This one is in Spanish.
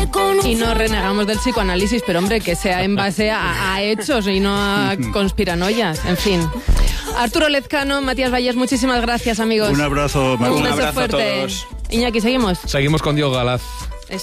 Y no renegamos del psicoanálisis, pero hombre, que sea en base a hechos y no a conspiranoias, en fin. Arturo Lezcano, Matías Valles, muchísimas gracias, amigos. Un abrazo, Marta. Un beso fuerte. A todos. Iñaki, ¿seguimos? Seguimos con Diego Galaz.